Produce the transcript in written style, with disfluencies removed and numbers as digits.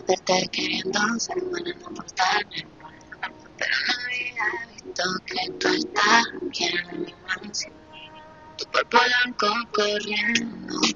verte queriendo ser buena, no portarme mal. Pero no había visto que tú estás bien, sin mí. Tu cuerpo blanco corriendo